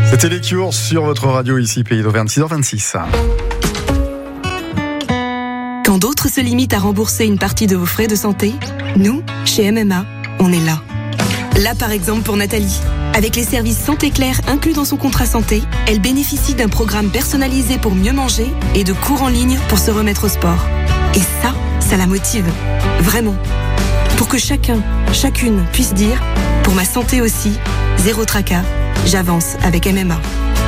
C'était les Cures sur votre radio ici, Pays d'Auvergne, 6h26. Quand d'autres se limitent à rembourser une partie de vos frais de santé, nous, chez MMA, on est là. Là, par exemple, pour Nathalie. Avec les services Santé Claire inclus dans son contrat santé, elle bénéficie d'un programme personnalisé pour mieux manger et de cours en ligne pour se remettre au sport. Et ça la motive. Vraiment. Pour que chacune puisse dire « Pour ma santé aussi, zéro tracas, j'avance avec MMA ».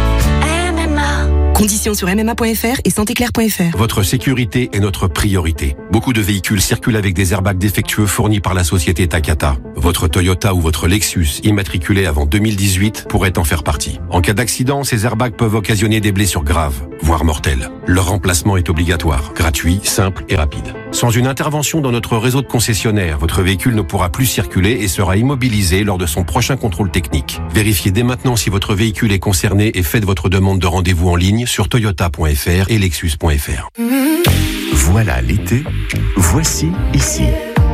Conditions sur mma.fr et santéclair.fr. Votre sécurité est notre priorité. Beaucoup de véhicules circulent avec des airbags défectueux fournis par la société Takata. Votre Toyota ou votre Lexus, immatriculé avant 2018, pourrait en faire partie. En cas d'accident, ces airbags peuvent occasionner des blessures graves, voire mortelles. Leur remplacement est obligatoire, gratuit, simple et rapide. Sans une intervention dans notre réseau de concessionnaires, votre véhicule ne pourra plus circuler et sera immobilisé lors de son prochain contrôle technique. Vérifiez dès maintenant si votre véhicule est concerné et faites votre demande de rendez-vous en ligne sur toyota.fr et lexus.fr. Voilà l'été, voici ici.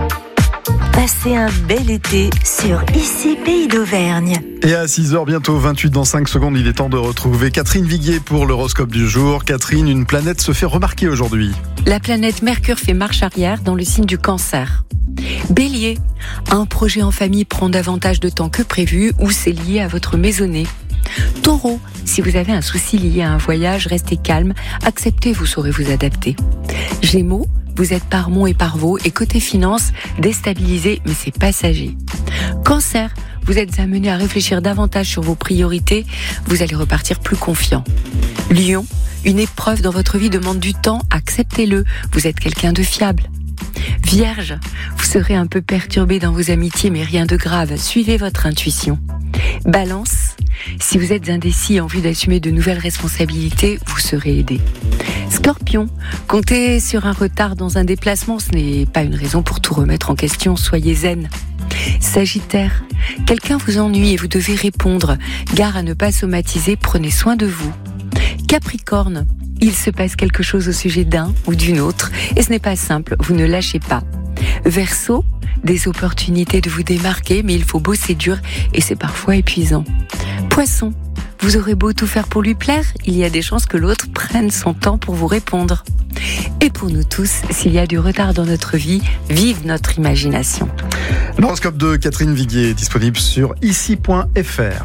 Passez un bel été sur Ici Pays d'Auvergne. Et à 6h, bientôt 28 dans 5 secondes, il est temps de retrouver Catherine Viguier pour l'horoscope du jour. Catherine, une planète se fait remarquer aujourd'hui. La planète Mercure fait marche arrière dans le signe du Cancer. Bélier, un projet en famille prend davantage de temps que prévu ou c'est lié à votre maisonnée. Taureau, si vous avez un souci lié à un voyage, restez calme, acceptez, vous saurez vous adapter. Gémeaux, vous êtes par Mont et par Vaux et côté finance, déstabilisé, mais c'est passager. Cancer, vous êtes amené à réfléchir davantage sur vos priorités, vous allez repartir plus confiant. Lion, une épreuve dans votre vie demande du temps, acceptez-le, vous êtes quelqu'un de fiable. Vierge, vous serez un peu perturbé dans vos amitiés, mais rien de grave, suivez votre intuition. Balance, si vous êtes indécis et en vue d'assumer de nouvelles responsabilités, vous serez aidé. Scorpion, comptez sur un retard dans un déplacement, ce n'est pas une raison pour tout remettre en question, soyez zen. Sagittaire, quelqu'un vous ennuie et vous devez répondre, gare à ne pas somatiser, prenez soin de vous. Capricorne, il se passe quelque chose au sujet d'un ou d'une autre et ce n'est pas simple, vous ne lâchez pas. Verseau, des opportunités de vous démarquer, mais il faut bosser dur et c'est parfois épuisant. Poisson, vous aurez beau tout faire pour lui plaire, il y a des chances que l'autre prenne son temps pour vous répondre. Et pour nous tous, s'il y a du retard dans notre vie, vive notre imagination. L'horoscope de Catherine Viguier est disponible sur ici.fr.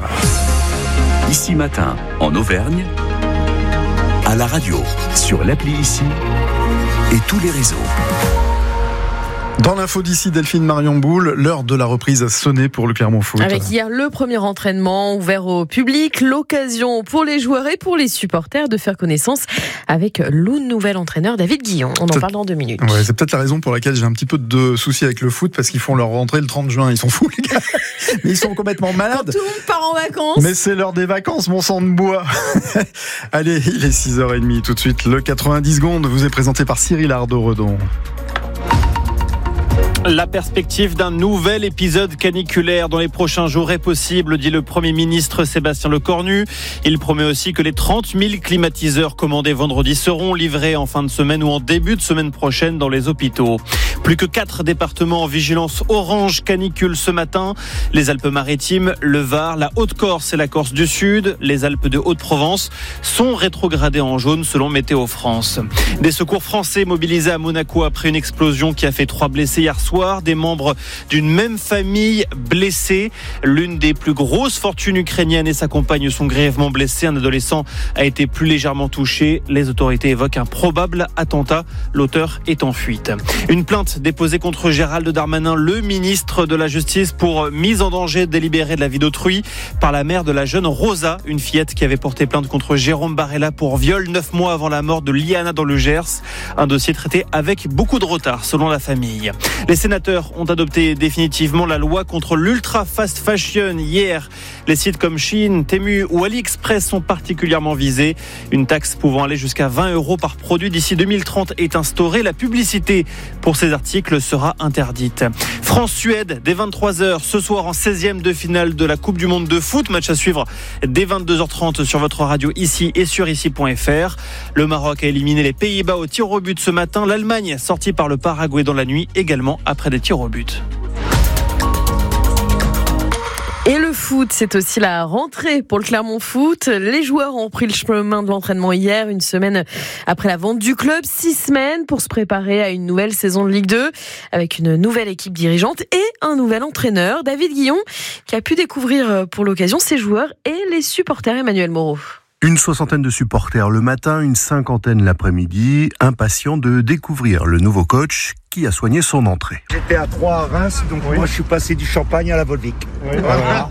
Ici matin, en Auvergne, à la radio, sur l'appli Ici et tous les réseaux. Dans l'info d'ici, Delphine Marion Boule, l'heure de la reprise a sonné pour le Clermont Foot. Avec hier le premier entraînement ouvert au public, l'occasion pour les joueurs et pour les supporters de faire connaissance avec le nouvel entraîneur David Guillon. On en parle dans 2 minutes. Ouais, c'est peut-être la raison pour laquelle j'ai un petit peu de soucis avec le foot, parce qu'ils font leur rentrée le 30 juin. Ils sont fous, les gars. Mais ils sont complètement malades. Quand tout le monde part en vacances. Mais c'est l'heure des vacances, mon sang de bois. Allez, il est 6h30 tout de suite. Le 90 secondes vous est présenté par Cyril Ardo-Redon. La perspective d'un nouvel épisode caniculaire dans les prochains jours est possible, dit le Premier ministre Sébastien Lecornu. Il promet aussi que les 30 000 climatiseurs commandés vendredi seront livrés en fin de semaine ou en début de semaine prochaine dans les hôpitaux. Plus que 4 départements en vigilance orange canicule ce matin. Les Alpes-Maritimes, le Var, la Haute-Corse et la Corse du Sud, les Alpes de Haute-Provence sont rétrogradées en jaune selon Météo France. Des secours français mobilisés à Monaco après une explosion qui a fait 3 blessés hier soir. Des membres d'une même famille blessés. L'une des plus grosses fortunes ukrainiennes et sa compagne sont grièvement blessées. Un adolescent a été plus légèrement touché. Les autorités évoquent un probable attentat. L'auteur est en fuite. Une plainte déposée contre Gérald Darmanin, le ministre de la Justice, pour mise en danger délibérée de la vie d'autrui par la mère de la jeune Rosa, une fillette qui avait porté plainte contre Jérôme Barella pour viol 9 mois avant la mort de Liana dans le Gers. Un dossier traité avec beaucoup de retard selon la famille. Les sénateurs ont adopté définitivement la loi contre l'ultra fast fashion hier. Les sites comme Shein, Temu ou AliExpress sont particulièrement visés. Une taxe pouvant aller jusqu'à 20 € par produit d'ici 2030 est instaurée. La publicité pour ces articles sera interdite. France-Suède dès 23h ce soir en 16e de finale de la Coupe du Monde de foot. Match à suivre dès 22h30 sur votre radio ici et sur ici.fr. Le Maroc a éliminé les Pays-Bas au tir au but ce matin. L'Allemagne sortie par le Paraguay dans la nuit également après des tirs au but. Et le foot, c'est aussi la rentrée pour le Clermont Foot. Les joueurs ont pris le chemin de l'entraînement hier, une semaine après la vente du club, 6 semaines pour se préparer à une nouvelle saison de Ligue 2, avec une nouvelle équipe dirigeante et un nouvel entraîneur, David Guillon, qui a pu découvrir pour l'occasion ses joueurs et les supporters. Emmanuel Moreau. Une 60aine de supporters le matin, une 50aine l'après-midi, impatients de découvrir le nouveau coach qui a soigné son entrée. J'étais à 3 à Reims, donc moi je suis passé du Champagne à la Volvic. Oui. Voilà.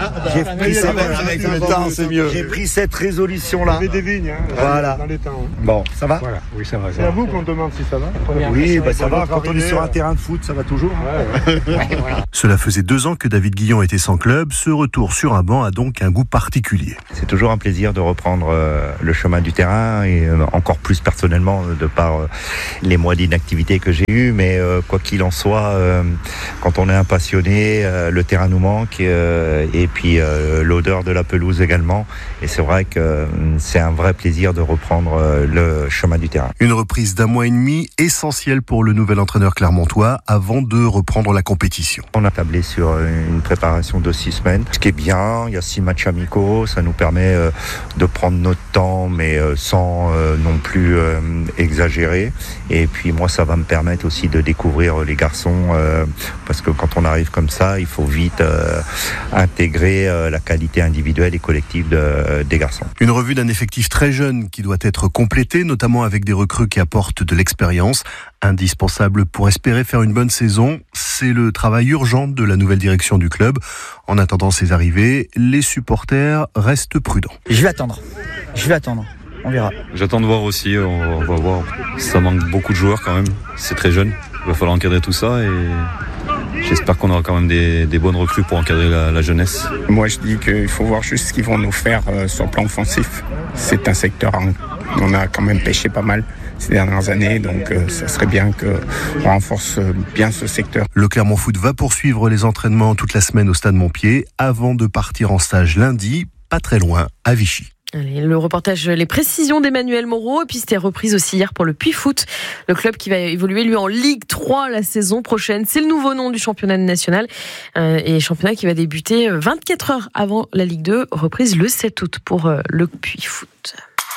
J'ai pris cette résolution-là. Vous avez des vignes, voilà. Dans les temps. Bon, ça va ? Voilà. Oui, ça va. C'est à vous qu'on demande si ça va. Oui, ça va. Quand on est sur un terrain de foot, ça va toujours. Cela faisait 2 ans que David Guillon était sans club. Ce retour sur un banc a donc un goût particulier. C'est toujours un plaisir de reprendre le chemin du terrain et encore plus personnellement de par les mois d'inactivité que j'ai eu, mais quoi qu'il en soit, quand on est un passionné, le terrain nous manque et puis l'odeur de la pelouse également, et c'est vrai que c'est un vrai plaisir de reprendre le chemin du terrain. Une reprise d'1 mois et demi essentielle pour le nouvel entraîneur clermontois avant de reprendre la compétition. On a tablé sur une préparation de 6 semaines, ce qui est bien. Il y a 6 matchs amicaux, ça nous permet de prendre notre temps, mais sans non plus exagérer. Et puis moi, ça va me permettre aussi de découvrir les garçons, parce que quand on arrive comme ça, il faut vite intégrer la qualité individuelle et collective des garçons. Une revue d'un effectif très jeune qui doit être complété, notamment avec des recrues qui apportent de l'expérience. Indispensable pour espérer faire une bonne saison, c'est le travail urgent de la nouvelle direction du club. En attendant ces arrivées, les supporters restent prudents. Je vais attendre. On verra. J'attends de voir aussi, on va voir. Ça manque beaucoup de joueurs quand même, c'est très jeune. Il va falloir encadrer tout ça et j'espère qu'on aura quand même des bonnes recrues pour encadrer la jeunesse. Moi je dis qu'il faut voir juste ce qu'ils vont nous faire sur le plan offensif. C'est un secteur, on a quand même pêché pas mal ces dernières années, donc ça serait bien qu'on renforce bien ce secteur. Le Clermont Foot va poursuivre les entraînements toute la semaine au Stade Montpied avant de partir en stage lundi, pas très loin, à Vichy. Allez, le reportage, les précisions d'Emmanuel Moreau, et puis c'était reprise aussi hier pour le Puy Foot, le club qui va évoluer lui en Ligue 3 la saison prochaine. C'est le nouveau nom du championnat national et championnat qui va débuter 24 heures avant la Ligue 2, reprise le 7 août pour le Puy Foot.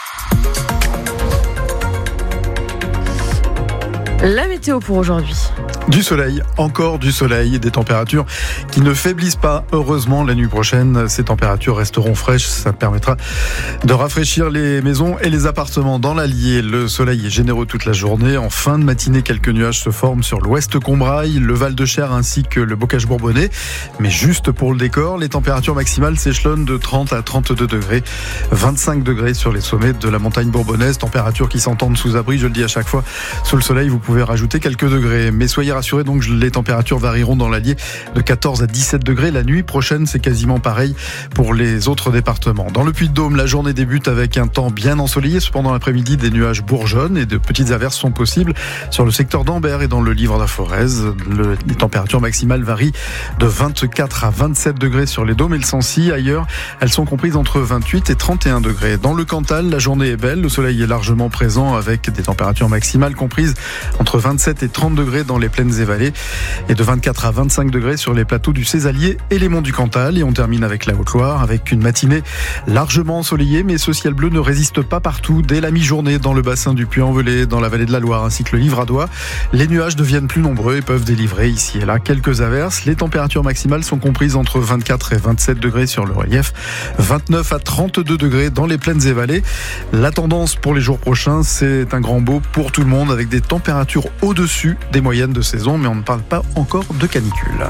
La météo pour aujourd'hui. Du soleil, encore du soleil, des températures qui ne faiblissent pas. Heureusement, la nuit prochaine, ces températures resteront fraîches. Ça permettra de rafraîchir les maisons et les appartements dans l'Allier. Le soleil est généreux toute la journée. En fin de matinée, quelques nuages se forment sur l'ouest Combraille, le Val-de-Cher ainsi que le Bocage Bourbonnais. Mais juste pour le décor, les températures maximales s'échelonnent de 30 à 32 degrés. 25 degrés sur les sommets de la montagne bourbonnaise. Températures qui s'entendent sous abri, je le dis à chaque fois. Sous le soleil, vous pouvez rajouter quelques degrés. Mais soyez rassurés, donc les températures varieront dans l'Allier de 14 à 17 degrés. La nuit prochaine, c'est quasiment pareil pour les autres départements. Dans le Puy-de-Dôme, la journée débute avec un temps bien ensoleillé. Cependant, l'après-midi, des nuages bourgeonnent et de petites averses sont possibles sur le secteur d'Ambert et dans le Livre-la-Forez. Les températures maximales varient de 24 à 27 degrés sur les Dômes et le Sancy. Ailleurs, elles sont comprises entre 28 et 31 degrés. Dans le Cantal, la journée est belle. Le soleil est largement présent avec des températures maximales comprises entre 27 et 30 degrés dans les plaines et vallées et de 24 à 25 degrés sur les plateaux du Césalier et les monts du Cantal. Et on termine avec la Haute-Loire avec une matinée largement ensoleillée, mais ce ciel bleu ne résiste pas partout. Dès la mi-journée, dans le bassin du Puy-en-Velay, dans la vallée de la Loire ainsi que le Livradois, les nuages deviennent plus nombreux et peuvent délivrer ici et là quelques averses. Les températures maximales sont comprises entre 24 et 27 degrés sur le relief, 29 à 32 degrés dans les plaines et vallées. La tendance pour les jours prochains, c'est un grand beau pour tout le monde avec des températures au-dessus des moyennes de saison, mais on ne parle pas encore de canicule.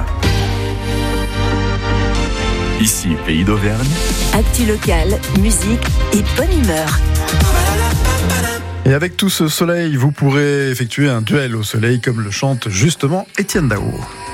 Ici, Pays d'Auvergne. Actu local, musique et bonne humeur. Et avec tout ce soleil, vous pourrez effectuer un duel au soleil comme le chante justement Étienne Daour.